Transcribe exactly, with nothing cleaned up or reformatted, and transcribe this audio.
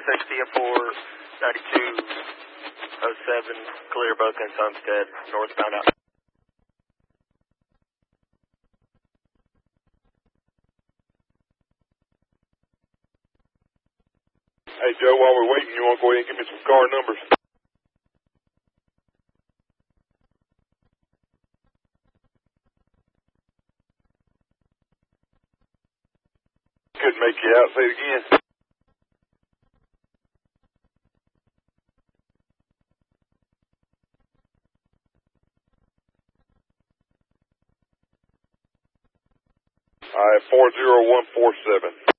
H T M four ninety-two oh seven, clear both ends Homestead, northbound out. Hey, Joe, while we're waiting, you want to go ahead and give me some car numbers? Couldn't make you out. Say it again. All right, four zero one four seven.